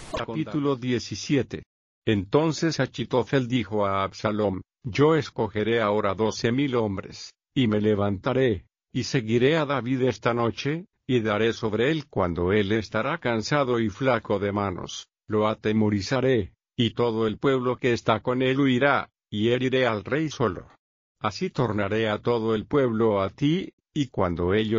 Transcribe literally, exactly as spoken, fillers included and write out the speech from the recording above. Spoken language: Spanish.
Capítulo diecisiete. Entonces Achitofel dijo a Absalom: Yo escogeré ahora doce mil hombres, y me levantaré, y seguiré a David esta noche, y daré sobre él cuando él estará cansado y flaco de manos, lo atemorizaré, y todo el pueblo que está con él huirá, y heriré al rey solo. Así tornaré a todo el pueblo a ti, y cuando ellos